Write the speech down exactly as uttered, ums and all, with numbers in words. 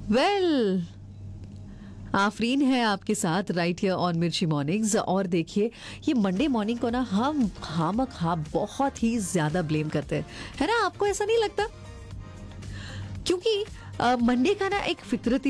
Well Afreen है आपके साथ राइट हियर ऑन मिर्ची मॉर्निंग्स। और देखिए ये मंडे मॉर्निंग को ना हम खाम खा बहुत ही ज्यादा ब्लेम करते हैं, है ना? आपको ऐसा नहीं लगता? क्योंकि मंडे का ना एक फितरती